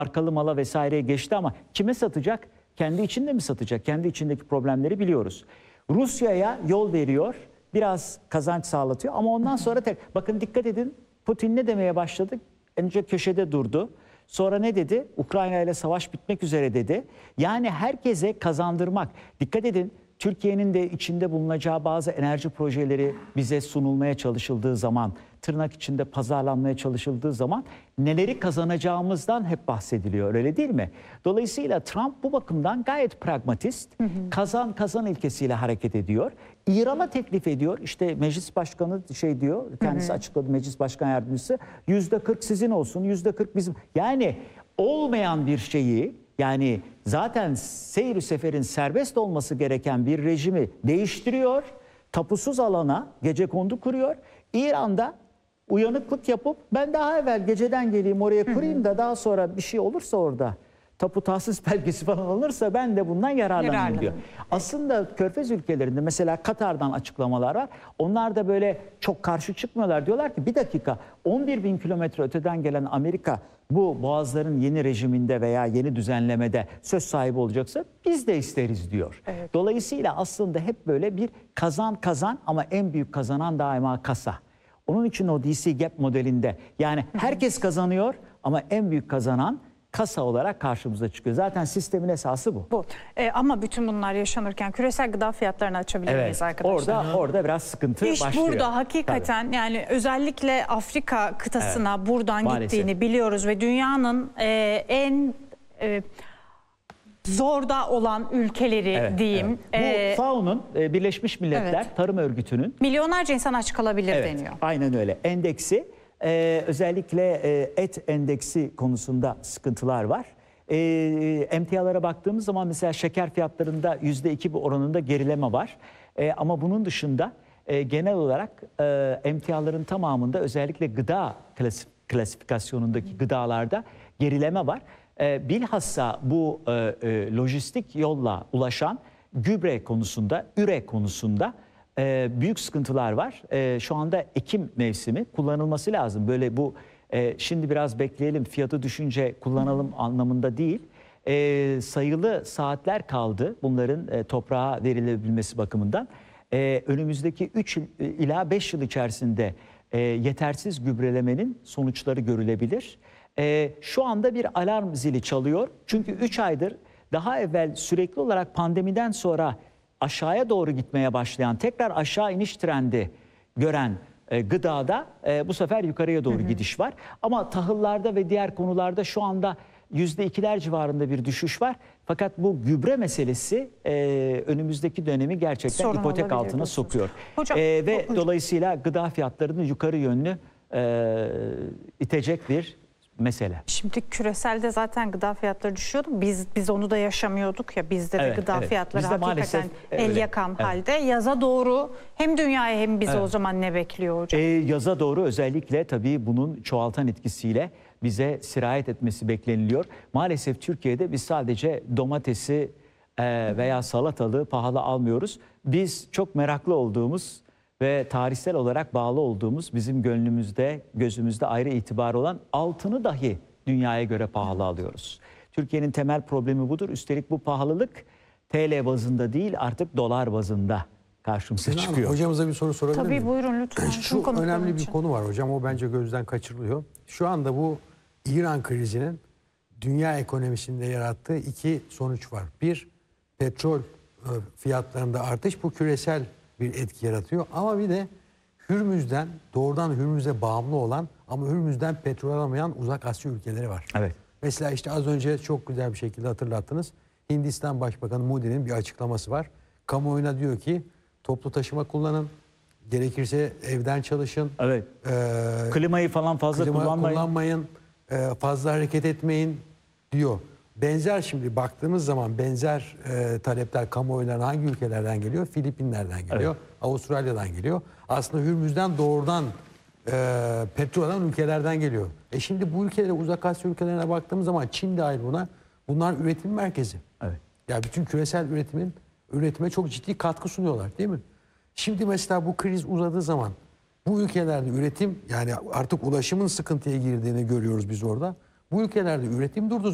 markalı mala vesaireye geçti ama kime satacak? Kendi içinde mi satacak? Kendi içindeki problemleri biliyoruz. Rusya'ya yol veriyor, biraz kazanç sağlatıyor ama ondan sonra bakın dikkat edin, Putin ne demeye başladı? Önce köşede durdu. Sonra ne dedi? Ukrayna ile savaş bitmek üzere dedi. Yani herkese kazandırmak. Dikkat edin, Türkiye'nin de içinde bulunacağı bazı enerji projeleri bize sunulmaya çalışıldığı zaman, tırnak içinde pazarlanmaya çalışıldığı zaman neleri kazanacağımızdan hep bahsediliyor, öyle değil mi? Dolayısıyla Trump bu bakımdan gayet pragmatist, kazan kazan ilkesiyle hareket ediyor. İran'a teklif ediyor. İşte meclis başkanı şey diyor, kendisi açıkladı, meclis başkan yardımcısı, %40 sizin olsun, %40 bizim. Yani olmayan bir şeyi, yani zaten seyir-i seferin serbest olması gereken bir rejimi değiştiriyor. Tapusuz alana gecekondu kuruyor. İran'da uyanıklık yapıp ben daha evvel geceden geleyim oraya kurayım da daha sonra bir şey olursa orada tapu tahsis belgesi falan alınırsa ben de bundan yararlanayım diyor. Aslında Körfez ülkelerinde mesela Katar'dan açıklamalar var. Onlar da böyle çok karşı çıkmıyorlar. Diyorlar ki bir dakika 11 bin kilometre öteden gelen Amerika bu boğazların yeni rejiminde veya yeni düzenlemede söz sahibi olacaksa biz de isteriz diyor. Evet. Dolayısıyla aslında hep böyle bir kazan kazan ama en büyük kazanan daima kasa. Onun için o DC Gap modelinde yani herkes kazanıyor ama en büyük kazanan kasa olarak karşımıza çıkıyor. Zaten sistemin esası bu. Ama bütün bunlar yaşanırken küresel gıda fiyatlarını açabilir miyiz arkadaşlar? Orada biraz sıkıntı başlıyor. İş burada hakikaten tabii. Yani özellikle Afrika kıtasına buradan maalesef gittiğini biliyoruz ve dünyanın en zorda olan ülkeleri diyeyim. Bu FAO'nun Birleşmiş Milletler Tarım Örgütü'nün milyonlarca insan aç kalabilir deniyor. Aynen öyle. Endeksi. Özellikle et endeksi konusunda sıkıntılar var. Emtialara baktığımız zaman mesela şeker fiyatlarında %2 oranında gerileme var. Ama bunun dışında genel olarak emtiaların tamamında özellikle gıda klasifikasyonundaki gıdalarda gerileme var. Bilhassa bu lojistik yolla ulaşan gübre konusunda, üre konusunda büyük sıkıntılar var. Şu anda Ekim mevsimi kullanılması lazım. Böyle bu şimdi biraz bekleyelim fiyatı düşünce kullanalım anlamında değil. Sayılı saatler kaldı bunların toprağa verilebilmesi bakımından. Önümüzdeki 3 ila 5 yıl içerisinde yetersiz gübrelemenin sonuçları görülebilir. Şu anda bir alarm zili çalıyor. Çünkü 3 aydır daha evvel sürekli olarak pandemiden sonra aşağıya doğru gitmeye başlayan, tekrar aşağı iniş trendi gören gıdada bu sefer yukarıya doğru gidiş var. Ama tahıllarda ve diğer konularda şu anda %2'ler civarında bir düşüş var. Fakat bu gübre meselesi önümüzdeki dönemi gerçekten sorun ipotek altına sokuyor. Hocam, ve dolayısıyla gıda fiyatlarını yukarı yönlü itecek bir mesele. Şimdi küreselde zaten gıda fiyatları düşüyordu. Biz onu da yaşamıyorduk ya. Bizde de gıda fiyatları bizde hakikaten el yakan halde. Yaza doğru hem dünyaya hem bize o zaman ne bekliyor hocam? Yaza doğru özellikle tabii bunun çoğaltan etkisiyle bize sirayet etmesi bekleniliyor. Maalesef Türkiye'de biz sadece domatesi veya salatalığı pahalı almıyoruz. Biz çok meraklı olduğumuz ve tarihsel olarak bağlı olduğumuz bizim gönlümüzde, gözümüzde ayrı itibarı olan altını dahi dünyaya göre pahalı alıyoruz. Türkiye'nin temel problemi budur. Üstelik bu pahalılık TL bazında değil artık dolar bazında karşımıza çıkıyor. Hocamıza bir soru sorabilir miyim? Tabii buyurun lütfen. Şu önemli bir konu var hocam, o bence gözden kaçırılıyor. Şu anda bu İran krizinin dünya ekonomisinde yarattığı iki sonuç var. Bir, petrol fiyatlarında artış, bu küresel bir etki yaratıyor. Ama bir de Hürmüz'den, doğrudan Hürmüz'e bağımlı olan ama Hürmüz'den petrol alamayan uzak Asya ülkeleri var. Evet. Mesela işte az önce çok güzel bir şekilde hatırlattınız. Hindistan Başbakanı Modi'nin bir açıklaması var. Kamuoyuna diyor ki toplu taşıma kullanın, gerekirse evden çalışın. Evet. Klimayı falan fazla kullanmayın. Fazla hareket etmeyin diyor. Benzer, şimdi baktığımız zaman benzer talepler kamuoyundan hangi ülkelerden geliyor? Filipinler'den geliyor, Avustralya'dan geliyor. Aslında Hürmüz'den doğrudan petrol alan ülkelerden geliyor. Şimdi bu ülkelere, uzak Asya ülkelerine baktığımız zaman Çin dahil buna, bunlar üretim merkezi. Evet. Yani bütün küresel üretime çok ciddi katkı sunuyorlar, değil mi? Şimdi mesela bu kriz uzadığı zaman bu ülkelerde üretim, yani artık ulaşımın sıkıntıya girdiğini görüyoruz biz orada. Bu ülkelerde üretim durdu.